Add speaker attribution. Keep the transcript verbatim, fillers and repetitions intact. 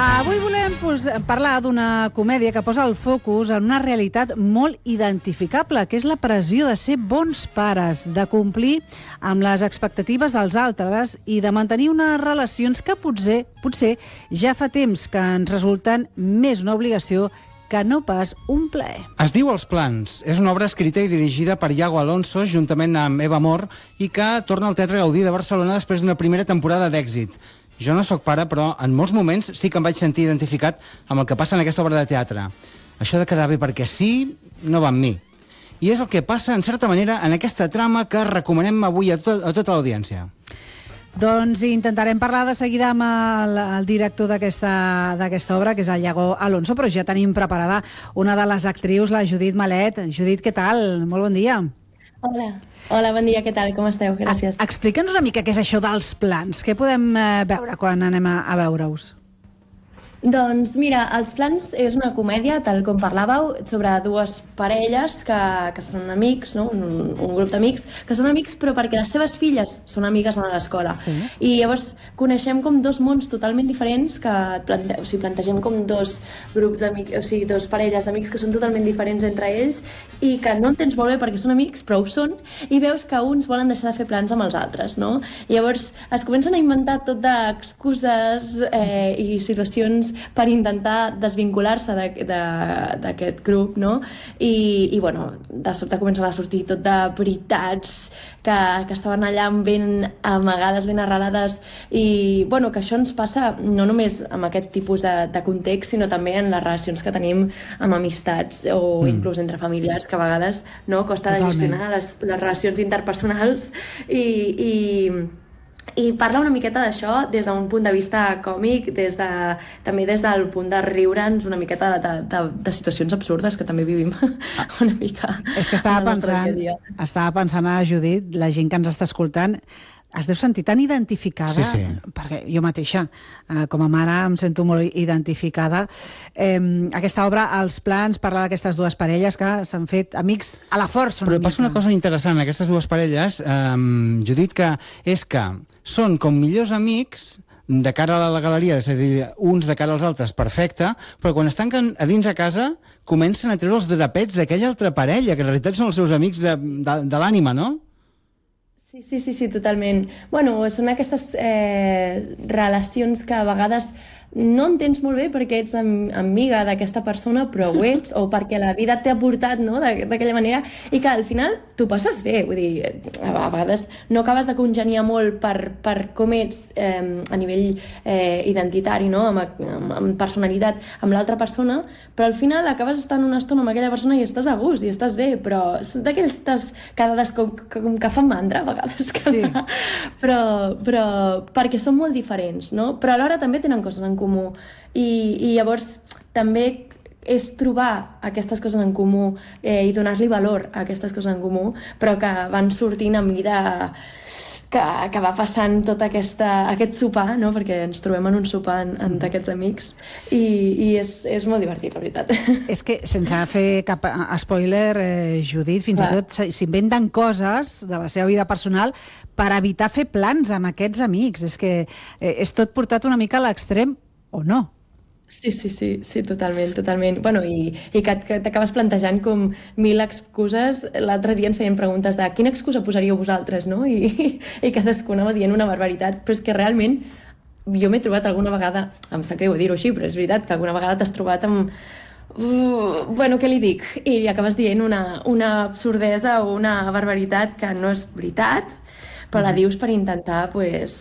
Speaker 1: Avui volem pues, parlar d'una comèdia que posa el focus en una realitat molt identificable, que és la pressió de ser bons pares, de complir amb les expectatives dels altres i de mantenir unes relacions que potser, potser ja fa temps que ens resulten més una obligació que no pas un plaer.
Speaker 2: Es diu Els plans. És una obra escrita i dirigida per Iago Alonso, juntament amb Eva Mor, i que torna al Teatre Gaudí de Barcelona després d'una primera temporada d'èxit. Jo no sóc pare, però en molts moments sí que em vaig sentir identificat amb el que passa en aquesta obra de teatre. Això de quedar bé perquè sí, no va amb mi. I és el que passa, en certa manera, en aquesta trama que recomanem avui a, to a tota l'audiència.
Speaker 1: Doncs intentarem parlar de seguida amb el, el director d'aquesta d'aquesta obra, que és el Iago Alonso, però ja tenim preparada una de les actrius, la Judit Malet. Judit, què tal? Molt bon dia.
Speaker 3: Hola. Hola, bon dia, què tal? Com esteu? Gràcies.
Speaker 1: Explica'ns una mica què és això dels plans. Què podem eh, veure quan anem a, a veure-us?
Speaker 3: Doncs mira, Els plans és una comèdia, tal com parlàveu, sobre dues parelles que, que són amics, no? un, un grup d'amics, que són amics però perquè les seves filles són amigues a l'escola. Sí. I llavors coneixem com dos mons totalment diferents, que plante o sigui, plantegem com dos grups d'amics, o sigui, dos parelles d'amics que són totalment diferents entre ells i que no entens molt bé perquè són amics, però ho són, i veus que uns volen deixar de fer plans amb els altres, no? I llavors es comencen a inventar tot d'excuses eh, i situacions per intentar desvincular-se d'aquest grup, no? I, i bueno, de sobte comencen a sortir tot de veritats que, que estaven allà ben amagades, ben arrelades, i bueno, que això ens passa no només amb aquest tipus de, de context, sinó també en les relacions que tenim amb amistats o mm. inclús entre familiars, que a vegades no, costa Totalment. de gestionar les, les relacions interpersonals i... i I parla una miqueta d'això des d'un punt de vista còmic, des de, també des del punt de riure'ns una miqueta de, de, de, de situacions absurdes que també vivim una mica.
Speaker 1: És que estava pensant, dia dia. estava pensant a Judit, la gent que ens està escoltant, es deu sentir tan identificada,
Speaker 2: sí, sí.
Speaker 1: perquè jo mateixa, eh, com a mare, em sento molt identificada. Eh, aquesta obra, Els plans, parla d'aquestes dues parelles que s'han fet amics a la força.
Speaker 2: Però passa una cosa interessant, aquestes dues parelles, eh, Judit, que és que són com millors amics de cara a la galeria, és a dir, uns de cara als altres, perfecte, però quan es tanquen a dins a casa comencen a treure els drapets d'aquella altra parella, que en realitat són els seus amics de, de, de l'ànima, no?
Speaker 3: Sí, sí, sí, sí, totalment. Bueno, són aquestes eh, relacions que a vegades no entens molt bé perquè ets am amiga d'aquesta persona, però ho ets, o perquè la vida t'ha portat, no?, d'aquella manera, i que al final t'ho passes bé, vull dir, a vegades no acabes de congeniar molt per, per com ets eh, a nivell eh, identitari, no?, amb, amb, amb personalitat, amb l'altra persona, però al final acabes estant una estona amb aquella persona i estàs a gust i estàs bé, però d'aquells estàs quedades com, com que fan mandra a vegades, sí. però, però perquè són molt diferents, no?, però alhora també tenen coses en comú i, i llavors també és trobar aquestes coses en comú eh, i donar-li valor a aquestes coses en comú, però que van sortint a mesura que, que va passant tot aquesta, aquest sopar, no? Perquè ens trobem en un sopar en, en d'aquests amics i, i és, és molt divertit, la veritat.
Speaker 1: És que, sense fer cap spoiler, eh, Judit, fins Clar. i tot s'inventen coses de la seva vida personal per evitar fer plans amb aquests amics. És que eh, és tot portat una mica a l'extrem, o no?
Speaker 3: Sí, sí, sí, sí, totalment, totalment. Bueno, i, i que, que t'acabes plantejant com mil excuses. L'altre dia ens feien preguntes de quina excusa posaríeu vosaltres, no? I, i cadascú anava dient una barbaritat, però és que realment jo m'he trobat alguna vegada, em sap greu dir-ho així, però és veritat que alguna vegada t'has trobat amb Uh, bueno, què li dic? I acabes dient una, una absurdesa o una barbaritat que no és veritat, però la dius per intentar, pues,